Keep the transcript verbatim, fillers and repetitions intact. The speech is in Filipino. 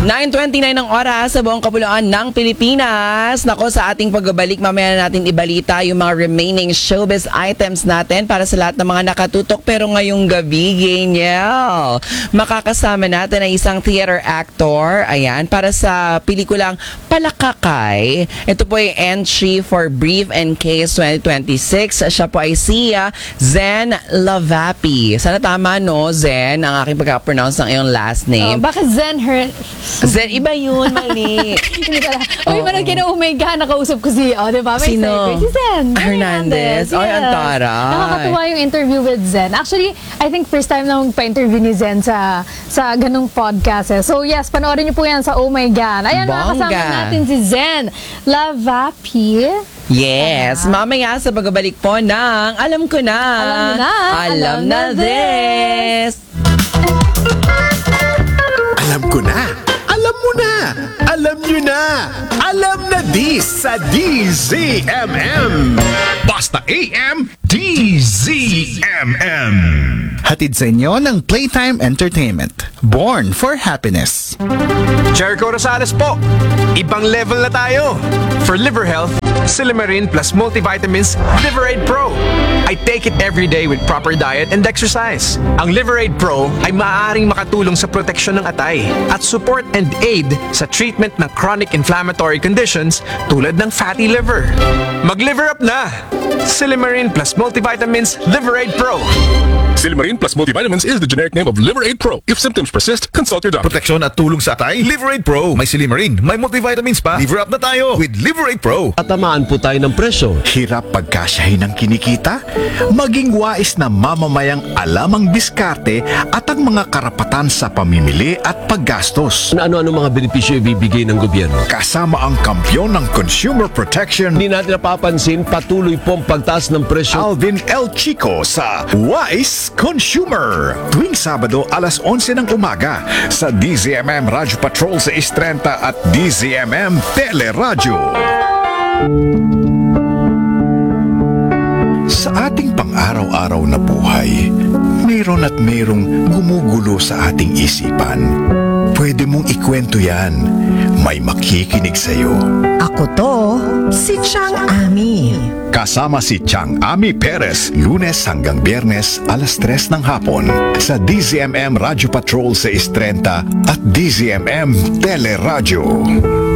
nine twenty-nine ang oras sa buong kapuluan ng Pilipinas. Nako, sa ating pagbabalik, mamaya na natin ibalita yung mga remaining showbiz items natin para sa lahat ng mga nakatutok. Pero ngayong gabi, Geniel, makakasama natin ang isang theater actor, ayan, para sa pelikulang Palakakay. Ito po ay entry for Brief and Case twenty twenty-six. Siya po ay si uh, Zen Lavapi. Sana tama, no, Zen, ang aking pagka-pronounce ng iyong last name. Oh, bakit Zen her? Zen, iba yun, mali. Hindi pala. Uy, parang kina-umega, nakausap ko si, oh, di ba? May Sino? segue. Si Zen Hernandez. Yes. Ay, ang taray. Nakakatuwa yung interview with Zen. Actually, I think first time na pa-interview ni Zen sa sa ganung podcast. Eh. So yes, panoorin niyo po yan sa Oh My God. Ayan, Bongga. nakakasama natin si Zen Lavapi. Yes, Ayan. mamaya sa pagbabalik po ng Alam Ko Na. Alam mo na. Alam, Alam na, na this. Alam ko na. Alam mo na. Alam nyo na. Alam na this sa D Z M M. Basta A M, D Z M M. Hatid sa inyo ng Playtime Entertainment. Born for happiness. Jericho Rosales po. Ibang level na tayo. For liver health, Silimarin plus multivitamins Liverade Pro. I take it every day with proper diet and exercise. Ang Liverade Pro ay maaaring makatulong sa proteksyon ng atay at support and aid sa treatment ng chronic inflammatory conditions tulad ng fatty liver. Mag-liver up na! Silimarin plus multivitamins Liverade Pro. Silimarin plus multivitamins is the generic name of Liverade Pro. If symptoms persist, consult your doctor. Proteksyon at tulong sa atay, Liverade Pro. May Silimarin, may multivitamins pa. Liver up na tayo with Liverade Pro. Tatamaan po tayo ng presyo. Hirap pagkasyahin ng kinikita? Maging wais na mamamayang alam ang diskarte at ang mga karapatan sa pamimili at paggastos. Ano-ano mga benepisyo ibibigay ng gobyerno? Kasama ang kampyon ng consumer protection, Hindi natin napapansin, patuloy pong pagtaas ng presyo. Alvin L. Chico sa Wise Consumer. Tuwing Sabado alas onse ng umaga sa D Z M M Radyo Patrol sa Istrenta at D Z M M Teleradyo. Sa ating pang-araw-araw na buhay, mayroon at mayroong gumugulo sa ating isipan. Pwede mong ikwento yan. May makikinig sa'yo. Ako to, si Chang Ami. Kasama si Chang Ami Perez, Lunes hanggang Biyernes, alas tres ng hapon sa D Z M M Radyo Patrol sa Istrenta at D Z M M Teleradyo.